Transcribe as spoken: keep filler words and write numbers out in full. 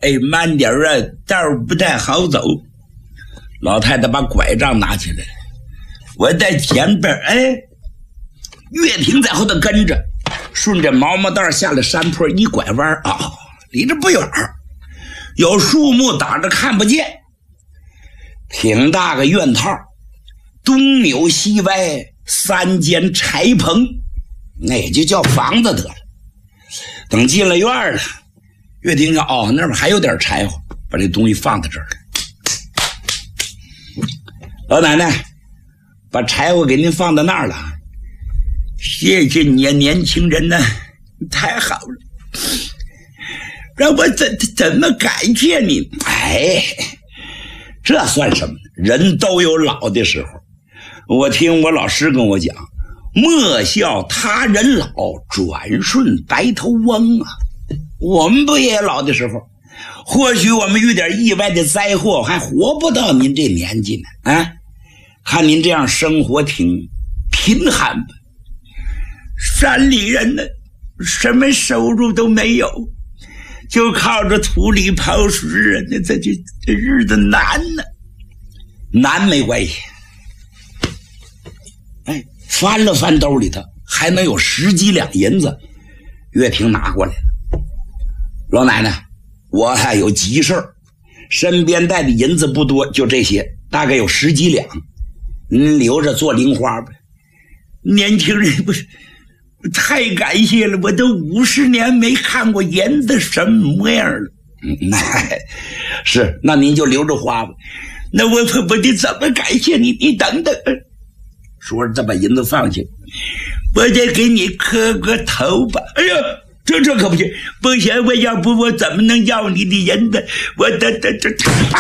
哎，慢点啊，道不太好走。老太太把拐杖拿起来，我在前边，哎，岳霆在后头跟着，顺着毛毛道下了山坡，一拐弯啊、哦，离这不远，有树木挡着看不见，挺大个院套，东扭西歪，三间柴棚，那就叫房子得了。等进了院了，岳霆说：“哦，那边还有点柴火，把这东西放在这儿了。”老奶奶，把柴火给您放到那儿了。谢谢你啊，年轻人呢，太好了，让我怎怎么感谢你？哎，这算什么？人都有老的时候。我听我老师跟我讲，莫笑他人老，转瞬白头翁啊。我们不也老的时候？或许我们遇点意外的灾祸，还活不到您这年纪呢。啊，看您这样生活挺贫寒吧。山里人呢，什么收入都没有，就靠着土里刨食啊，那这这这日子难呢。难没关系，哎，翻了翻兜里头，还能有十几两银子。岳霆拿过来了，老奶奶，我还有急事儿，身边带的银子不多，就这些，大概有十几两，您留着做零花吧。年轻人不是。太感谢了，我都五十年没看过银子什么模样了。嗯，那是，那您就留着花吧。那我我得怎么感谢你？你等等。说着，再把银子放下，我得给你磕个头吧。哎呀，这这可不行，不行，我要不我怎么能要你的银子？我的的这啊！